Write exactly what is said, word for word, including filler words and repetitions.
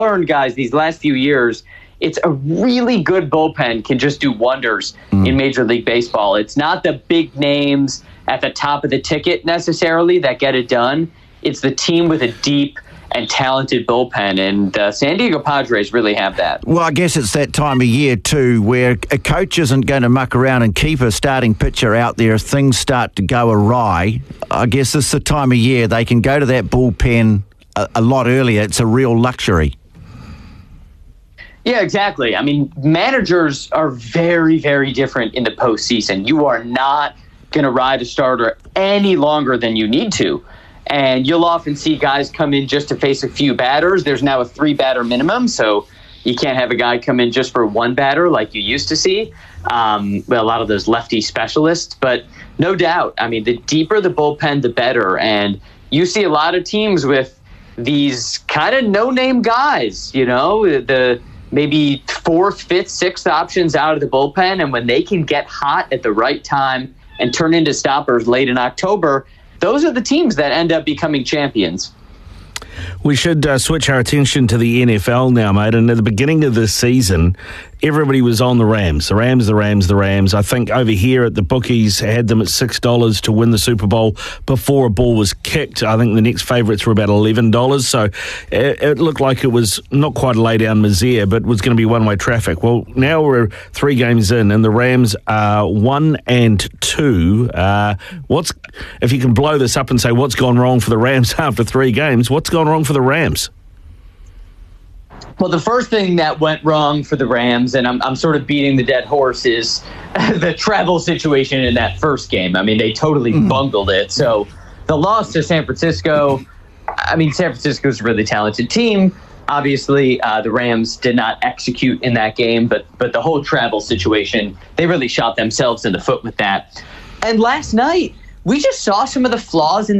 learned, guys, these last few years, it's a really good bullpen can just do wonders mm. in Major League Baseball. It's not the big names at the top of the ticket necessarily that get it done. It's the team with a deep and talented bullpen, and uh, San Diego Padres really have that. Well, I guess it's that time of year too where a coach isn't going to muck around and keep a starting pitcher out there if things start to go awry. I guess this is the time of year they can go to that bullpen a, a lot earlier. It's a real luxury. Yeah, exactly. I mean, managers are very, very different in the postseason. You are not going to ride a starter any longer than you need to. And you'll often see guys come in just to face a few batters. There's now a three-batter minimum, so you can't have a guy come in just for one batter like you used to see. Um, a lot of those lefty specialists. But no doubt, I mean, the deeper the bullpen, the better. And you see a lot of teams with these kind of no-name guys, you know, the maybe fourth, fifth, sixth options out of the bullpen. And when they can get hot at the right time and turn into stoppers late in October, those are the teams that end up becoming champions. We should uh, switch our attention to the N F L now, mate. And at the beginning of this season, everybody was on the Rams. The Rams, the Rams, the Rams. I think over here at the bookies had them at six dollars to win the Super Bowl before a ball was kicked. I think the next favourites were about eleven dollars. So it, it looked like it was not quite a lay-down misère, but was going to be one-way traffic. Well, now we're three games in, and the Rams are one and two. Uh, what's if you can blow this up and say what's gone wrong for the Rams after three games, what's gone wrong for the Rams? Well, the first thing that went wrong for the Rams, and I'm I'm sort of beating the dead horse, is the travel situation in that first game. I mean, they totally mm. bungled it. So the loss to San Francisco, I mean, San Francisco's a really talented team. Obviously, uh, the Rams did not execute in that game, but but the whole travel situation, they really shot themselves in the foot with that. And last night, we just saw some of the flaws in